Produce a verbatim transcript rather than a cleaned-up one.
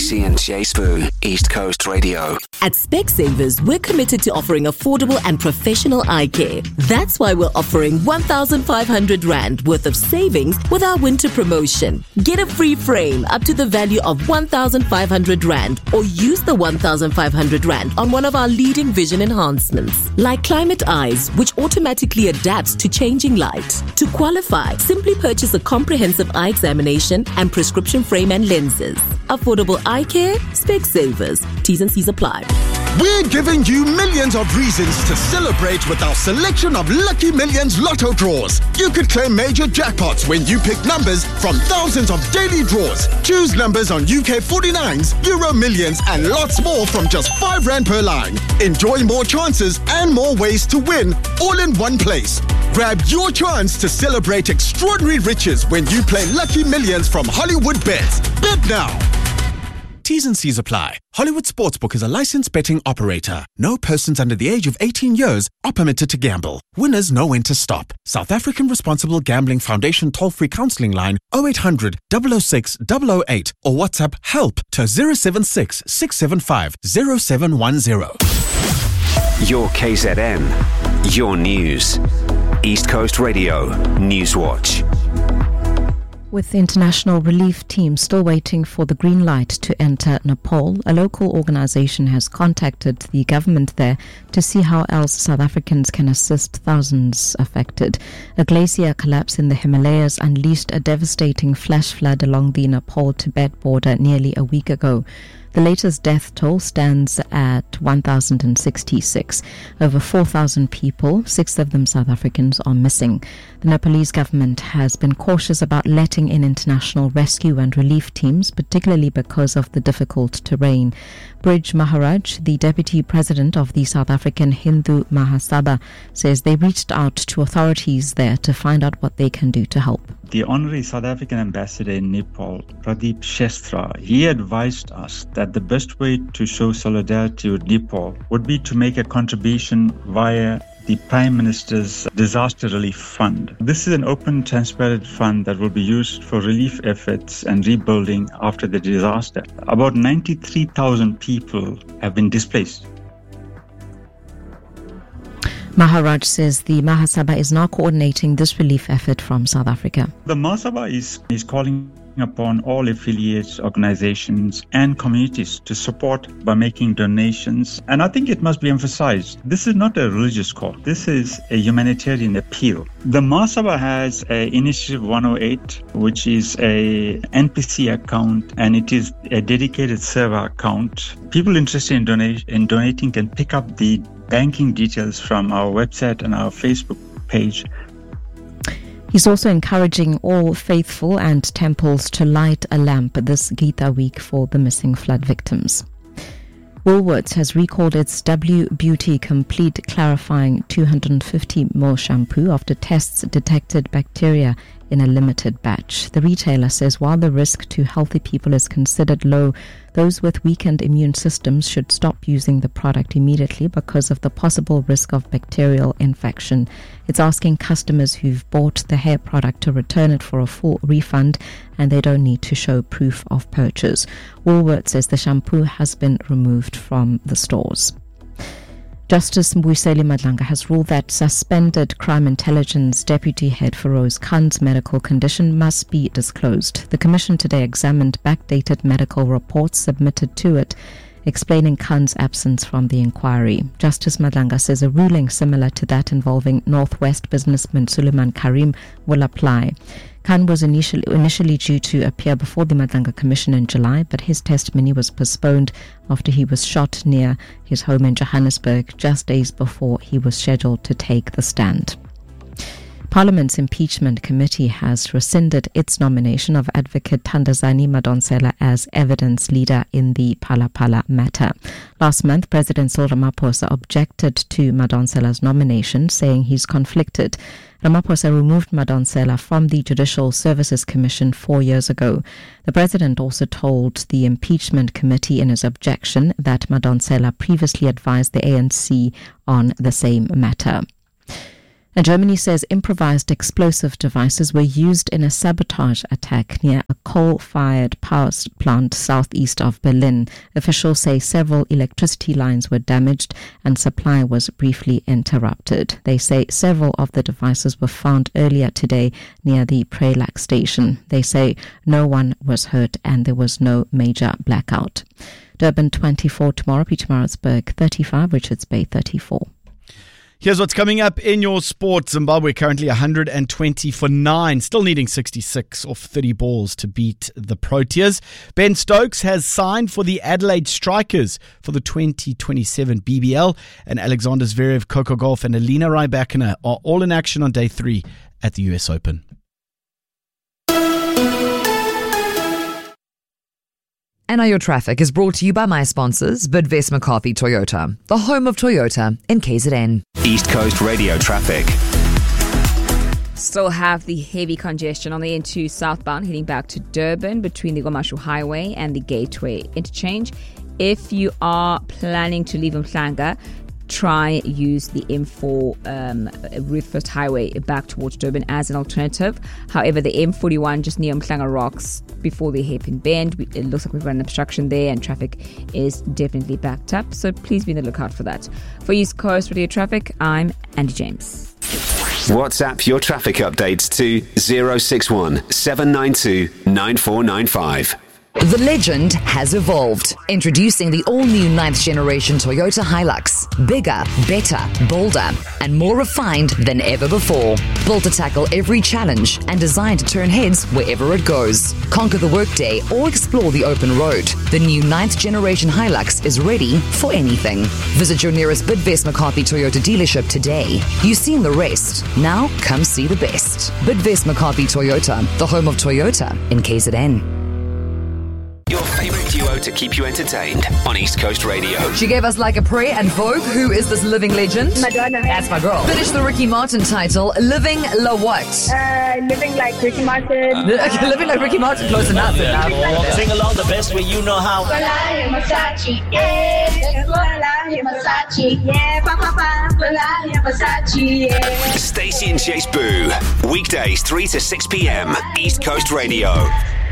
Casey and Jay Spoo, East Coast Radio. At Specsavers, we're committed to offering affordable and professional eye care. That's why we're offering one thousand five hundred rand worth of savings with our winter promotion. Get a free frame up to the value of one thousand five hundred rand or use the one thousand five hundred rand on one of our leading vision enhancements, like Climate Eyes, which automatically adapts to changing light. To qualify, simply purchase a comprehensive eye examination and prescription frame and lenses. Affordable eye care, Specsavers. T's and C's apply. We're giving you millions of reasons to celebrate with our selection of Lucky Millions Lotto draws. You could claim major jackpots when you pick numbers from thousands of daily draws. Choose numbers on U K forty-nines, Euro Millions and lots more from just five rand per line. Enjoy more chances and more ways to win, all in one place. Grab your chance to celebrate extraordinary riches when you play Lucky Millions from Hollywood Bets. Bet now. T's and C's apply. Hollywood Sportsbook is a licensed betting operator. No persons under the age of eighteen years are permitted to gamble. Winners know when to stop. South African Responsible Gambling Foundation toll-free counselling line oh eight hundred, double oh six, double oh eight or WhatsApp HELP to zero seven six, six seven five, zero seven one zero. Your K Z N, your news. East Coast Radio, Newswatch. With international relief teams still waiting for the green light to enter Nepal, a local organisation has contacted the government there to see how else South Africans can assist thousands affected. A glacier collapse in the Himalayas unleashed a devastating flash flood along the Nepal-Tibet border nearly a week ago. The latest death toll stands at one thousand sixty-six. Over four thousand people, six of them South Africans, are missing. The Nepalese government has been cautious about letting in international rescue and relief teams, particularly because of the difficult terrain. Brij Maharaj, the deputy president of the South African Hindu Mahasabha, says they reached out to authorities there to find out what they can do to help. The Honorary South African Ambassador in Nepal, Pradeep Shestra, he advised us that the best way to show solidarity with Nepal would be to make a contribution via the Prime Minister's Disaster Relief Fund. This is an open, transparent fund that will be used for relief efforts and rebuilding after the disaster. About ninety-three thousand people have been displaced. Maharaj says the Mahasabha is now coordinating this relief effort from South Africa. The Mahasabha is, is calling upon all affiliates, organizations and communities to support by making donations. And I think it must be emphasized, this is not a religious call. This is a humanitarian appeal. The Mahasabha has a Initiative one oh eight, which is a N P C account, and it is a dedicated server account. People interested in, donate, in donating can pick up the banking details from our website and our Facebook page. He's also encouraging all faithful and temples to light a lamp this Gita week for the missing flood victims. Woolworths has recalled its W Beauty Complete Clarifying two hundred fifty milliliter shampoo after tests detected bacteria in a limited batch. The retailer says while the risk to healthy people is considered low, those with weakened immune systems should stop using the product immediately because of the possible risk of bacterial infection. It's asking customers who've bought the hair product to return it for a full refund, and they don't need to show proof of purchase. Woolworths says the shampoo has been removed from the stores. Justice Mbuyiseni Madlanga has ruled that suspended Crime Intelligence Deputy Head Feroz Khan's medical condition must be disclosed. The Commission today examined backdated medical reports submitted to it, explaining Khan's absence from the inquiry. Justice Madlanga says a ruling similar to that involving Northwest businessman Suleiman Karim will apply. Khan was initially, initially due to appear before the Madlanga Commission in July, but his testimony was postponed after he was shot near his home in Johannesburg just days before he was scheduled to take the stand. Parliament's Impeachment Committee has rescinded its nomination of Advocate Thandazani Madonsela as evidence leader in the Phala Phala matter. Last month, President Cyril Ramaphosa objected to Madonsela's nomination, saying he's conflicted. Ramaphosa removed Madonsela from the Judicial Services Commission four years ago. The president also told the Impeachment Committee in his objection that Madonsela previously advised the A N C on the same matter. And Germany says improvised explosive devices were used in a sabotage attack near a coal-fired power plant southeast of Berlin. Officials say several electricity lines were damaged and supply was briefly interrupted. They say several of the devices were found earlier today near the Prelak station. They say no one was hurt and there was no major blackout. Durban twenty-four tomorrow, Pietermaritzburg thirty-five, Richards Bay thirty-four. Here's what's coming up in your sport. Zimbabwe currently one hundred twenty for nine, still needing sixty-six off thirty balls to beat the Proteas. Ben Stokes has signed for the Adelaide Strikers for the twenty twenty-seven B B L, and Alexander Zverev, Coco Gauff and Alina Rybakina are all in action on day three at the U S Open. And now your traffic is brought to you by my sponsors, Bidvest McCarthy Toyota, the home of Toyota in K Z N. East Coast Radio traffic. Still have the heavy congestion on the N two southbound heading back to Durban between the Gomashu Highway and the Gateway Interchange. If you are planning to leave Mhlanga, try use the M four um, Ruthfirst Highway back towards Durban as an alternative. However, the M forty-one just near Mhlanga Rocks before the hairpin bend, it looks like we've got an obstruction there and traffic is definitely backed up. So please be on the lookout for that. For East Coast Radio Traffic, I'm Andy James. WhatsApp your traffic updates to zero six one seven nine two nine four nine five. The legend has evolved. Introducing the all-new ninth generation Toyota Hilux. Bigger, better, bolder, and more refined than ever before. Built to tackle every challenge and designed to turn heads wherever it goes. Conquer the workday or explore the open road. The new ninth generation Hilux is ready for anything. Visit your nearest Bidvest McCarthy Toyota dealership today. You've seen the rest. Now come see the best. Bidvest McCarthy Toyota, the home of Toyota in K Z N. Your favourite duo to keep you entertained on East Coast Radio. She gave us Like a Prayer and Vogue. Who is this living legend? Madonna. That's my girl. Finish the Ricky Martin title. Living La what? Uh, living like Ricky Martin. Uh, living like Ricky Martin. Close enough. Oh, sing along the best way you know how. Stacey and Chase Boo. Weekdays three to six p.m. East Coast Radio.